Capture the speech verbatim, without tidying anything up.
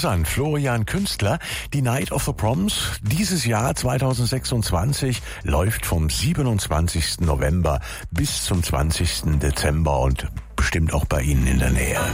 interessant. Florian Künstler, die Night of the Proms, dieses Jahr zwanzig sechsundzwanzig, läuft vom siebenundzwanzigsten November bis zum zwanzigsten Dezember und bestimmt auch bei Ihnen in der Nähe.